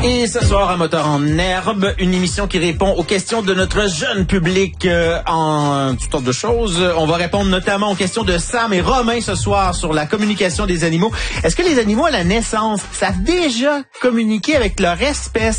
Et ce soir, à Moteur en herbe, une émission qui répond aux questions de notre jeune public en toutes sortes de choses. On va répondre notamment aux questions de Sam et Romain ce soir sur la communication des animaux. Est-ce que les animaux à la naissance savent déjà communiquer avec leur espèce?